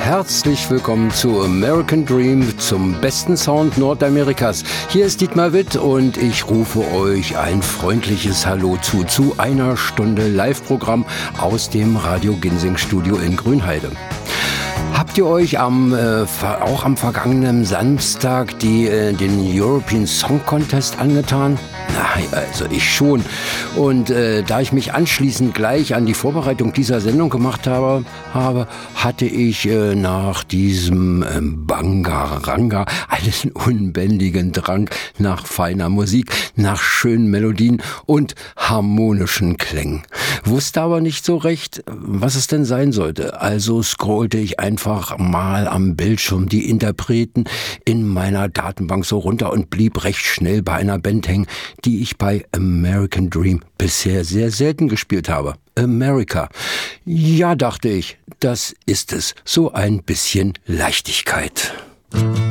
herzlich willkommen zu American Dream, zum besten Sound Nordamerikas. Hier ist Dietmar Witt und ich rufe euch ein freundliches Hallo zu einer Stunde Live-Programm aus dem Radio Ginsing Studio in Grünheide. Habt ihr euch auch am vergangenen Samstag den European Song Contest angetan? Nein, also ich schon. Und da ich mich anschließend gleich an die Vorbereitung dieser Sendung gemacht habe, hatte ich nach diesem Bangaranga einen unbändigen Drang nach feiner Musik, nach schönen Melodien und harmonischen Klängen. Wusste aber nicht so recht, was es denn sein sollte. Also scrollte ich einfach mal am Bildschirm die Interpreten in meiner Datenbank so runter und blieb recht schnell bei einer Band hängen, die ich bei American Dream bisher sehr selten gespielt habe. America. Ja, dachte ich, das ist es. So ein bisschen Leichtigkeit.